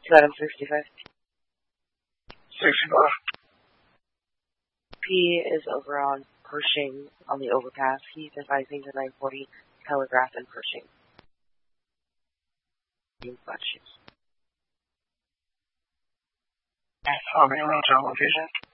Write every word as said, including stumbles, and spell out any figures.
Seven sixty-five. Sixty-five. P is over on Pershing on the overpass. He's advising to nine forty Telegraph and Pershing. How many routes are location?